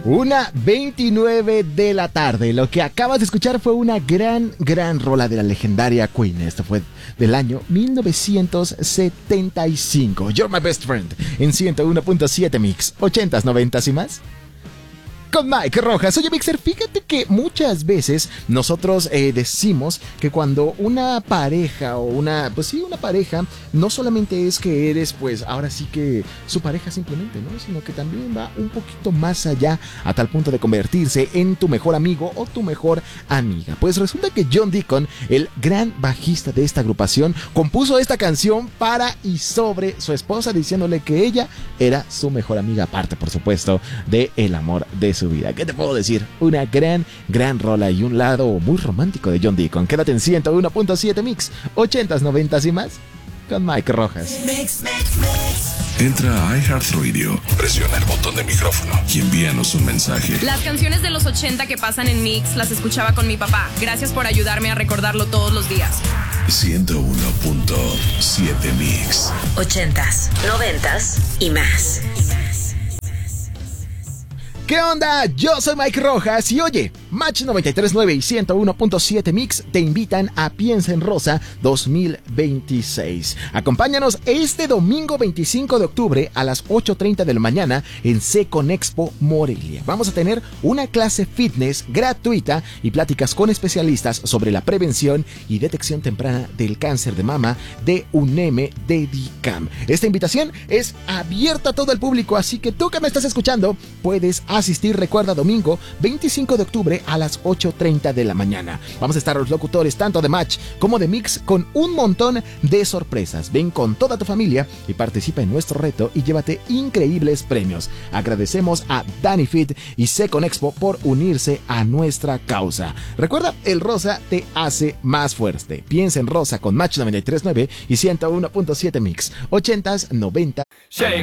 1:29 de la tarde. Lo que acabas de escuchar fue una gran rola de la legendaria Queen. Esto fue del año 1975. You're My Best Friend en 101.7 Mix. 80s, 90s y más. Con Mike Rojas. Oye, Mixer, fíjate que muchas veces nosotros decimos que cuando una pareja o una pareja no solamente es que eres, pues ahora sí que su pareja simplemente, ¿no? Sino que también va un poquito más allá a tal punto de convertirse en tu mejor amigo o tu mejor amiga. Pues resulta que John Deacon, el gran bajista de esta agrupación, compuso esta canción para y sobre su esposa, diciéndole que ella era su mejor amiga, aparte, por supuesto, de el amor de su vida. ¿Qué te puedo decir? Una gran rola y un lado muy romántico de John Deacon. Quédate en 101.7 Mix, 80s, 90s y más, con Mike Rojas. Entra a iHeartRadio, presiona el botón de micrófono y envíanos un mensaje. Las canciones de los 80 que pasan en Mix las escuchaba con mi papá. Gracias por ayudarme a recordarlo todos los días. 101.7 Mix. 80s, 90s y más. ¿Qué onda? Yo soy Mike Rojas y oye, Match 93.9 y 101.7 Mix te invitan a Piensa en Rosa 2026. Acompáñanos este domingo 25 de octubre a las 8:30 de la mañana en Seconexpo Morelia. Vamos a tener una clase fitness gratuita y pláticas con especialistas sobre la prevención y detección temprana del cáncer de mama de UNEM de DICAM. Esta invitación es abierta a todo el público, así que tú que me estás escuchando puedes asistir. Recuerda, domingo 25 de octubre a las 8:30 de la mañana. Vamos a estar los locutores tanto de Match como de Mix con un montón de sorpresas. Ven con toda tu familia y participa en nuestro reto y llévate increíbles premios. Agradecemos a Danny Fit y Seconexpo por unirse a nuestra causa. Recuerda, el rosa te hace más fuerte. Piensa en Rosa con Match 93.9 y 101.7 Mix. 80s, 90s.